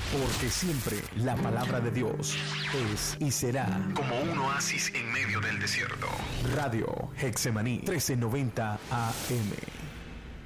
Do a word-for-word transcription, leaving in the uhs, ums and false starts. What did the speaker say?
Porque siempre la palabra de Dios es y será como un oasis en medio del desierto. Radio Hexemaní, trece noventa A M.